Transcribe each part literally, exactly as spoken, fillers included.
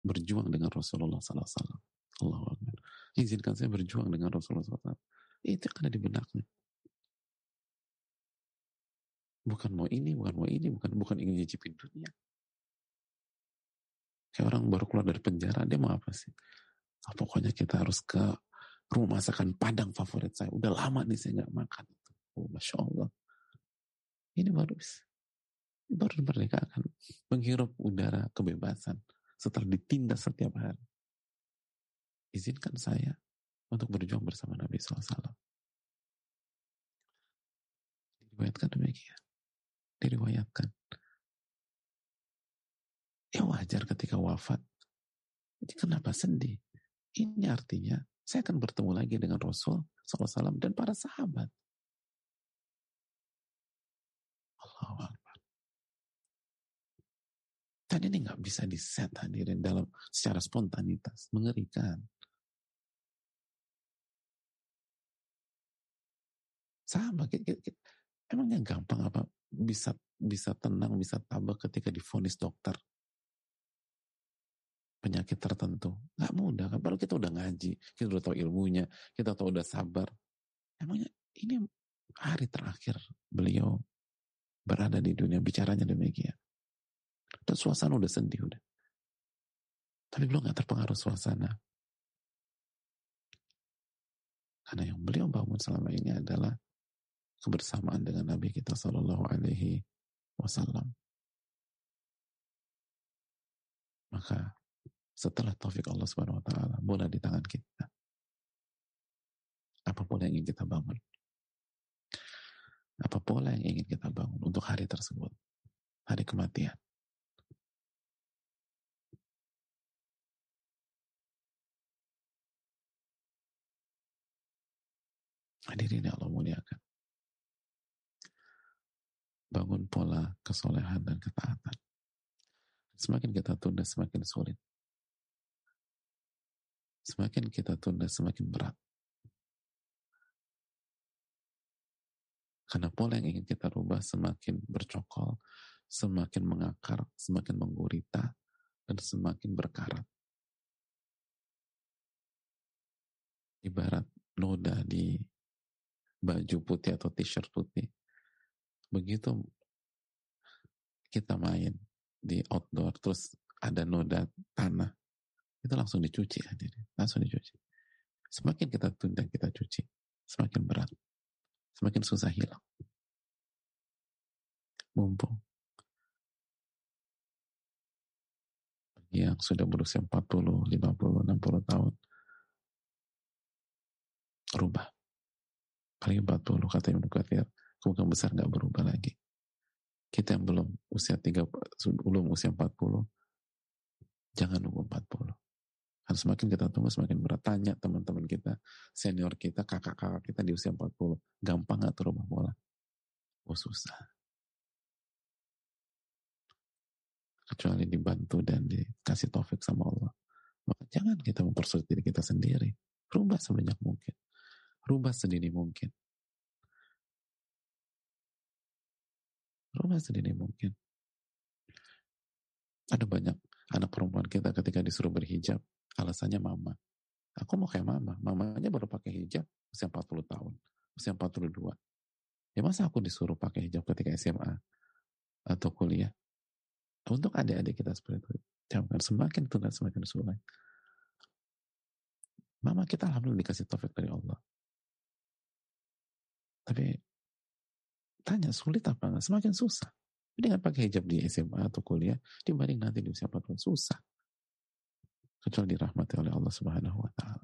berjuang dengan Rasulullah sallallahu alaihi wasallam. Allahu Akbar. Izinkan saya berjuang dengan Rasulullah sallallahu alaihi wasallam. Itu yang ada di benaknya. Bukan mau ini, bukan mau ini, bukan bukan ingin nyicipin dunia. Kayak orang baru keluar dari penjara, dia mau apa sih? Oh, pokoknya kita harus ke rumah masakan Padang favorit saya. Udah lama nih saya nggak makan itu. Oh, Masya Allah. Ini baru ini baru dimerdekakan. Menghirup udara kebebasan setelah ditindas setiap hari. Izinkan saya untuk berjuang bersama Nabi sallallahu alaihi wasallam. Diriwayatkan demikian. Diriwayatkan. Ya wajar ketika wafat. Jadi kenapa sedih? Ini artinya saya akan bertemu lagi dengan Rasul sallallahu alaihi wasallam dan para sahabat. Allahu Akbar. Dan ini nggak bisa diset hadirin dalam secara spontanitas. Mengerikan. Sama. Emangnya gampang apa bisa bisa tenang, bisa tabah ketika divonis dokter penyakit tertentu? Nggak mudah kan? Padahal kita udah ngaji, kita udah tahu ilmunya, kita tahu udah sabar. Emangnya ini hari terakhir beliau berada di dunia, bicaranya demikian. Dan suasana udah sedih udah. Tapi beliau nggak terpengaruh suasana. Karena yang beliau bangun selama ini adalah kebersamaan dengan Nabi kita Sallallahu Alaihi Wasallam. Maka setelah taufik Allah Subhanahu Wa Taala, bola di tangan kita. Apa pola yang ingin kita bangun? Apa pola yang ingin kita bangun untuk hari tersebut? Hari kematian. Hadirin yang Allah muliakan. Bangun pola kesolehan dan ketaatan. Semakin kita tunda, semakin sulit. Semakin kita tunda, semakin berat. Karena pola yang ingin kita rubah semakin bercokol, semakin mengakar, semakin menggurita, dan semakin berkarat. Ibarat noda di baju putih atau t-shirt putih. Begitu kita main di outdoor, terus ada noda tanah, itu langsung dicuci, hadirin. Langsung dicuci. Semakin kita tunda, kita cuci, semakin berat. Semakin susah hilang. Mumpung yang sudah berusia empat puluh, lima puluh, enam puluh tahun, rubah. Paling empat puluh, kata Ibnu Katsir, kemungkinan besar gak berubah lagi. Kita yang belum usia tiga puluh, belum usia empat puluh, jangan nunggu empat puluh. Karena semakin kita tunggu, semakin berat. Tanya teman-teman kita, senior kita, kakak-kakak kita di usia empat puluh, gampang gak tuh rubah pola? Oh, susah. Kecuali dibantu dan dikasih taufik sama Allah. Maka jangan kita mempersulit diri kita sendiri. Rubah sebanyak mungkin. Rubah sedini mungkin. Rubah sedini mungkin. Ada banyak anak perempuan kita ketika disuruh berhijab, alasannya mama. Aku mau kayak mama. Mamanya baru pakai hijab usia empat puluh tahun. Usia empat puluh dua. Ya masa aku disuruh pakai hijab ketika S M A atau kuliah? Untuk adik-adik kita seperti itu. Jangan semakin tunda semakin sulit. Mama kita alhamdulillah dikasih taufik dari Allah. Tapi tanya sulit apa enggak? Semakin susah. Dengan pakai hijab di S M A atau kuliah dibanding nanti di usia empat puluh, susah. Kecuali dirahmati oleh Allah Subhanahu Wa Taala.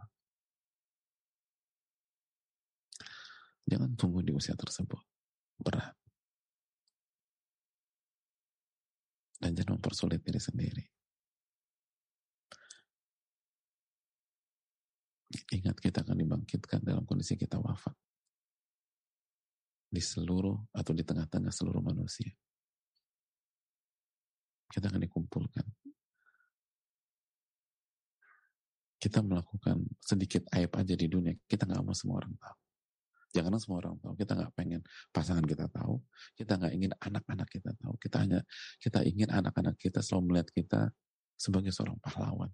Jangan tunggu di usia tersebut. Berat. Dan jangan mempersulit diri sendiri. Ingat, kita akan dibangkitkan dalam kondisi kita wafat. Di seluruh atau di tengah-tengah seluruh manusia. Kita akan dikumpulkan. Kita melakukan sedikit aib aja di dunia. Kita gak mau semua orang tahu. Jangan semua orang tahu. Kita gak pengen pasangan kita tahu. Kita gak ingin anak-anak kita tahu. Kita hanya kita ingin anak-anak kita selalu melihat kita sebagai seorang pahlawan.